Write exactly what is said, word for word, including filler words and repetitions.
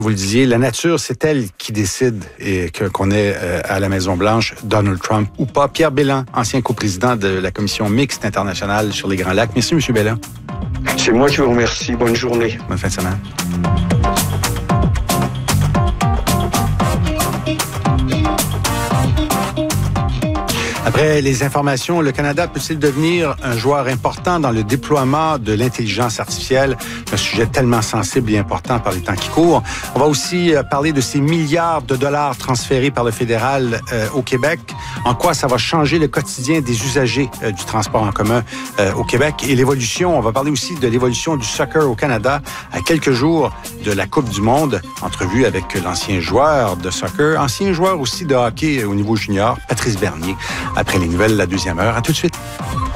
Vous le disiez, la nature, c'est elle qui décide et que, qu'on est euh, à la Maison-Blanche, Donald Trump ou pas. Pierre Bellin, ancien coprésident de la Commission mixte internationale sur les Grands Lacs. Merci, M. Bellin. C'est moi qui vous remercie. Bonne journée. Bonne fin de semaine. Après les informations, le Canada peut-il devenir un joueur important dans le déploiement de l'intelligence artificielle? Un sujet tellement sensible et important par les temps qui courent. On va aussi parler de ces milliards de dollars transférés par le fédéral euh, au Québec. En quoi ça va changer le quotidien des usagers euh, du transport en commun euh, au Québec? Et l'évolution, on va parler aussi de l'évolution du soccer au Canada à quelques jours de la Coupe du Monde. Entrevue avec l'ancien joueur de soccer, ancien joueur aussi de hockey au niveau junior, Patrice Bernier. Après les nouvelles, la deuxième heure. À tout de suite.